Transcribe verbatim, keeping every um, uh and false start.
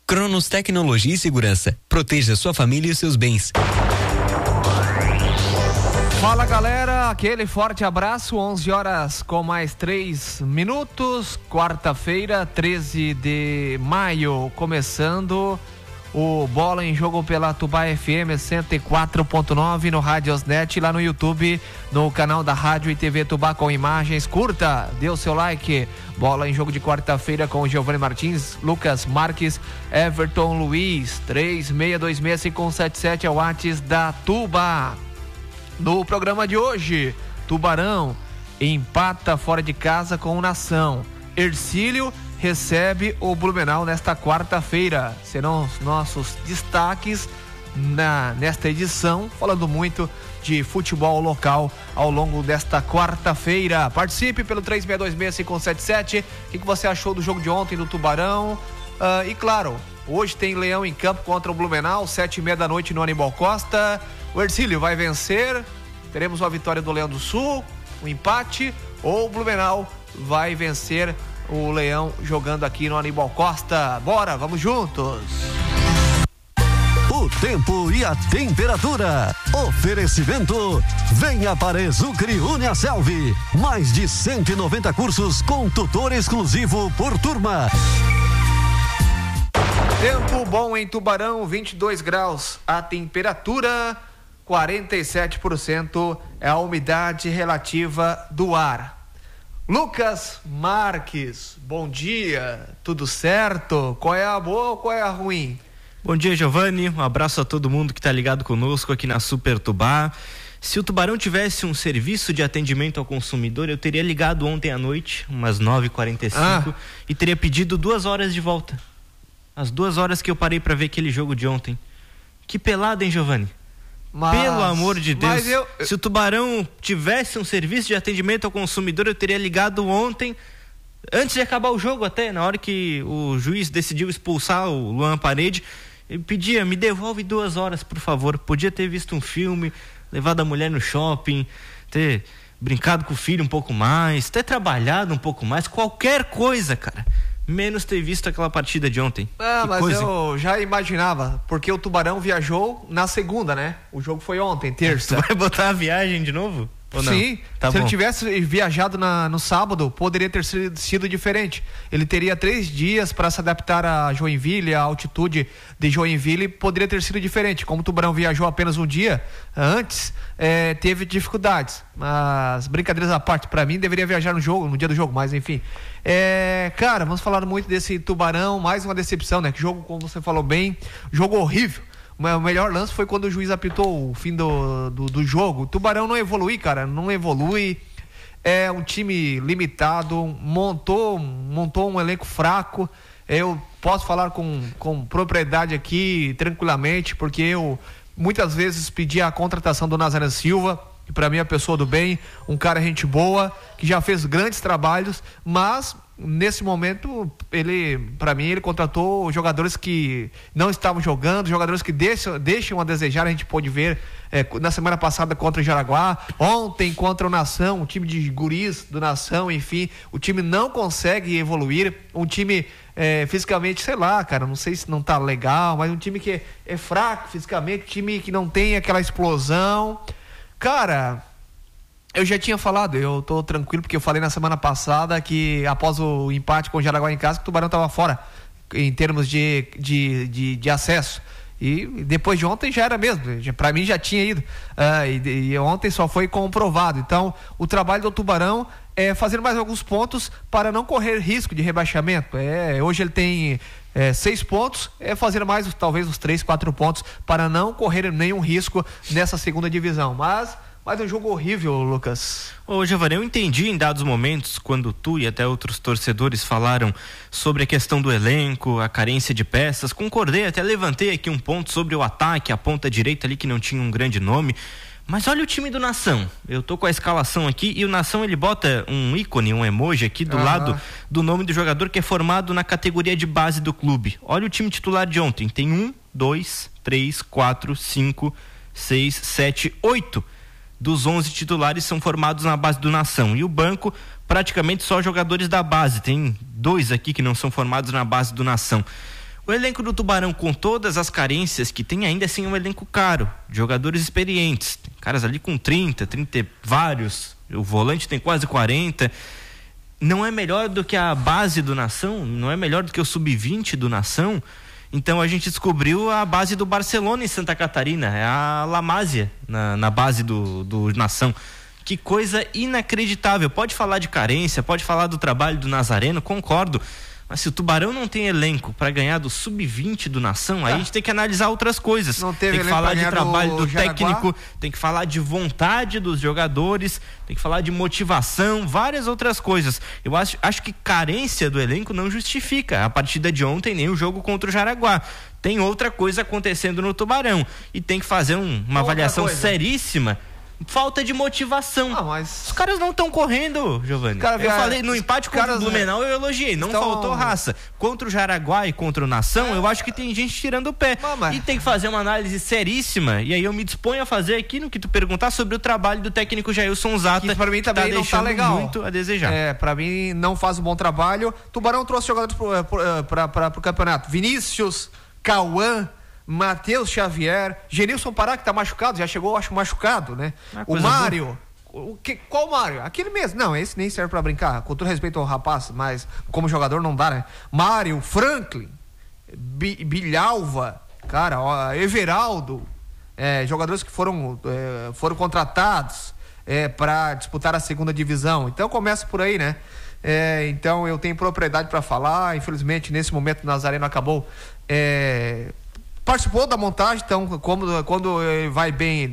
Cronos Tecnologia e Segurança. Proteja sua família e seus bens. Fala galera, aquele forte abraço, onze horas com mais três minutos, quarta-feira, treze de maio, começando o Bola em Jogo pela Tubá F M cento e quatro ponto nove no Radiosnet, lá no YouTube, no canal da Rádio e T V Tubá com imagens. Curta, dê o seu like. Bola em Jogo de quarta-feira com Giovanni Martins, Lucas Marques, Everton Luiz. Três seis dois seis cinco um sete sete é o WhatsApp da Tubá. No programa de hoje, Tubarão empata fora de casa com o Nação. Hercílio recebe o Blumenau nesta quarta-feira. Serão os nossos destaques na, nesta edição, falando muito de futebol local ao longo desta quarta-feira. Participe pelo três seis dois seis cinco um sete sete. O que, que você achou do jogo de ontem do Tubarão? Uh, e claro, hoje tem Leão em campo contra o Blumenau, sete e meia da noite no Aníbal Costa. O Hercílio vai vencer? Teremos uma vitória do Leão do Sul, um empate, ou o Blumenau vai vencer o Leão jogando aqui no Aníbal Costa? Bora, vamos juntos! O tempo e a temperatura. Oferecimento. Venha para Exucre Uniaselv. Mais de cento e noventa cursos com tutor exclusivo por turma. Tempo bom em Tubarão, vinte e dois graus. A temperatura, quarenta e sete por cento é a umidade relativa do ar. Lucas Marques, bom dia, tudo certo? Qual é a boa ou qual é a ruim? Bom dia, Giovanni, um abraço a todo mundo que está ligado conosco aqui na Super Tubá. Se o Tubarão tivesse um serviço de atendimento ao consumidor, eu teria ligado ontem à noite, umas nove e quarenta e cinco, ah. e teria pedido duas horas de volta. As duas horas que eu parei para ver aquele jogo de ontem. Que pelada, hein, Giovanni? Mas, Pelo amor de Deus, eu... se o Tubarão tivesse um serviço de atendimento ao consumidor, eu teria ligado ontem, antes de acabar o jogo até, na hora que o juiz decidiu expulsar o Luan Parede, ele pedia, me devolve duas horas, por favor. Podia ter visto um filme, levado a mulher no shopping, ter brincado com o filho um pouco mais, ter trabalhado um pouco mais, qualquer coisa, cara. Menos ter visto aquela partida de ontem. Ah, que mas coisa. Eu já imaginava, porque o Tubarão viajou na segunda, né? O jogo foi ontem, terça. Tu vai botar a viagem de novo? Ou não? Sim, tá se bom. ele tivesse viajado na, no sábado, poderia ter sido, sido diferente. Ele teria três dias para se adaptar a Joinville, a altitude de Joinville, poderia ter sido diferente. Como o Tubarão viajou apenas um dia antes, é, teve dificuldades. Mas, brincadeiras à parte, para mim deveria viajar no jogo, no dia do jogo, mas enfim. É, cara, vamos falar muito desse Tubarão, mais uma decepção, né? Que jogo, como você falou bem, jogo horrível. O melhor lance foi quando o juiz apitou o fim do, do, do jogo. O Tubarão não evolui, cara, não evolui. É um time limitado, montou, montou um elenco fraco. Eu posso falar com, com propriedade aqui, tranquilamente, porque eu muitas vezes pedi a contratação do Nazaré Silva, que para mim é a pessoa do bem, um cara gente boa, que já fez grandes trabalhos, mas nesse momento, ele, para mim, ele contratou jogadores que não estavam jogando, jogadores que deixam, deixam a desejar. A gente pôde ver é, na semana passada contra o Jaraguá, ontem contra o Nação, o time de guris do Nação, enfim, o time não consegue evoluir, um time é, fisicamente, sei lá, cara, não sei se não tá legal, mas um time que é, é fraco fisicamente, um time que não tem aquela explosão. Cara, eu já tinha falado, eu tô tranquilo porque eu falei na semana passada que após o empate com o Jaraguá em casa, que o Tubarão tava fora em termos de, de, de, de acesso. E depois de ontem já era mesmo, para mim já tinha ido. Uh, e, e ontem só foi comprovado. Então, o trabalho do Tubarão é fazer mais alguns pontos para não correr risco de rebaixamento. É, hoje ele tem é, seis pontos, é fazer mais talvez uns três, quatro pontos para não correr nenhum risco nessa segunda divisão. Mas Mas um jogo horrível, Lucas. Ô, Giovanni, eu entendi em dados momentos, quando tu e até outros torcedores falaram sobre a questão do elenco, a carência de peças, concordei, até levantei aqui um ponto sobre o ataque, a ponta direita ali que não tinha um grande nome. Mas olha o time do Nação. Eu tô com a escalação aqui e o Nação, ele bota um ícone, um emoji aqui do uhum. lado do nome do jogador que é formado na categoria de base do clube. Olha o time titular de ontem. Tem um, dois, três, quatro, cinco, seis, sete, oito dos onze titulares são formados na base do Nação. E o banco, praticamente só jogadores da base. Tem dois aqui que não são formados na base do Nação. O elenco do Tubarão, com todas as carências que tem, ainda assim é um elenco caro, de jogadores experientes. Tem caras ali com trinta, trinta e vários, o volante tem quase quarenta. Não é melhor do que a base do Nação, não é melhor do que o sub vinte do Nação. Então a gente descobriu a base do Barcelona em Santa Catarina, é a La Masia na, na base do, do Nação. Que coisa inacreditável. Pode falar de carência, pode falar do trabalho do Nazareno, concordo. Mas se o Tubarão não tem elenco para ganhar do sub vinte do Nação, ah. aí a gente tem que analisar outras coisas. Não teve tem que falar de trabalho do, do técnico, tem que falar de vontade dos jogadores, tem que falar de motivação, várias outras coisas. Eu acho, acho que carência do elenco não justifica a partida de ontem nem o jogo contra o Jaraguá. Tem outra coisa acontecendo no Tubarão e tem que fazer um, uma outra avaliação coisa. seríssima. Falta de motivação. Ah, mas... Os caras não estão correndo, Giovanni. Cara, eu falei, no empate contra o Blumenau eu elogiei, não então... faltou raça. Contra o Jaraguá e contra o Nação, eu acho que tem gente tirando o pé. Mama. E tem que fazer uma análise seríssima, e aí eu me disponho a fazer aqui no que tu perguntar sobre o trabalho do técnico Jailson Zata, que pra mim também tá não tá legal. Muito a desejar. É, pra mim não faz um bom trabalho. Tubarão trouxe jogadores pro, pro, pra, pra, pro campeonato. Vinícius, Cauã, Matheus Xavier, Genilson Pará, que tá machucado, já chegou, acho, machucado, né? Ah, o Mário, o que, qual Mário? Aquele mesmo, não, esse nem serve pra brincar, com todo respeito ao rapaz, mas como jogador não dá, né? Mário, Franklin, B- Bilhalva, cara, ó, Everaldo, é, jogadores que foram, é, foram contratados é, para disputar a segunda divisão, então começa por aí, né? É, então eu tenho propriedade para falar, infelizmente nesse momento o Nazareno acabou é, participou da montagem, então como, quando vai bem